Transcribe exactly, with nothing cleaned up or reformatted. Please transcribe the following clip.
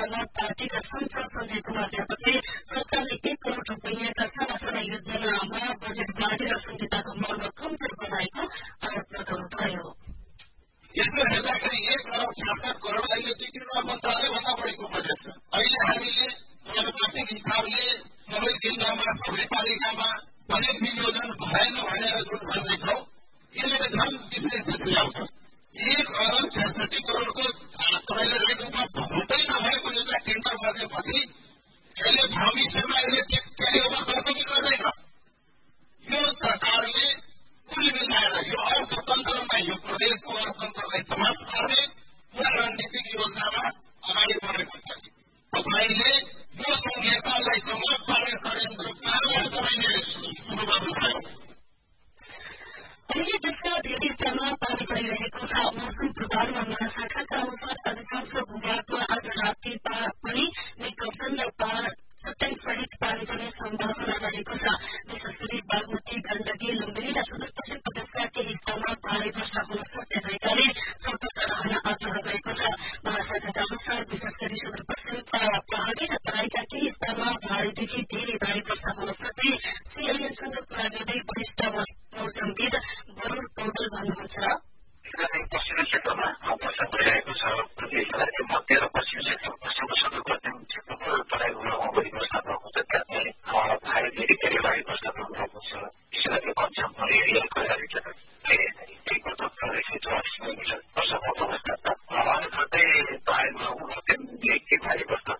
हिस्सामा पार्टीका सांसद संजय कुमार यादवले सरकारले एक करोड़ रूपियाँका साना साना योजनामा बजेट बाँडेर संहिताको मर्म कमजोर बनाएको आरोप लगाउनुभयो। यसमा हेर्दाखेरि एक अरब छासठ करोड़ अहिले दुई मन्त्रालय भन्दा बढीको बजेट छ। अहिले हामीले समानुपातिक हिसाबले सबै जिल्लामा सबै पालिकामा बजेट विनियोजन भएन भनेर जुन भन्दैछौँ यसले झन् डिफ्रेन्स ल्याउँछ। एक अरब छ्यासठी करोड़को तपाईँले रेट रूपमा बहुतै नभएको एउटा टेन्डर बजेपछि यसले भविष्यमा यसले क्यारी ओभर गर्छ कि गर्दैन? यो सरकारले कुल मिलाएर यो अर्थतन्त्रमा यो प्रदेशको अर्थतन्त्रलाई समाप्त गर्ने पुरा रणनीतिक योजनामा अगाडि बढेको छ। तपाईँले यो संहितालाई समाप्त पार्ने षड्यन्त्र कहाँबाट तपाईँले सुरु गर्नुभयो? अहिले देशका धेरै स्थानमा पानी परिरहेको छ। मौसम पूर्वानुमान महाशाखाका अनुसार अधिकांश भूभागमा आज राति पनि मेघगर्जन र चट्याङ सहित पानी पर्ने सम्भावना रहेको छ। विशेष गरी बागमती, गण्डकी, लुम्बिनी र सुदूरपश्चिम प्रदेशका केही स्थानमा भारी वर्षा हुन सक्ने भएकाले सतर्क रहन आग्रह गरेको छ। महाशाखाका अनुसार विशेष गरी सुदूरपश्चिम पहाड़ी र तराईका केही स्थानमा भारीदेखि धेरै भारी वर्षा हुन सक्ने सीआईएनसँग कुरा गर्दै वरिष्ठ मौसमविद वरूण पौडेल भन्नुहुन्छ। पश्चिमी क्षेत्रमा वर्षा भइरहेको छ। त्यसैले मध्य र पश्चिमी क्षेत्र पश्चिम सुदूरपश्चिम क्षेत्रको तराईमा बढी वर्षा भएको छ। त्यहाँ भारी धेरै धेरै भारी वर्षा भइरहेको छ। त्यसैले पश्चिम एरिया कैलाली क्षेत्र एक वर्षा भएको अवस्था छ। अनि साथै तराईमा भारी वर्षा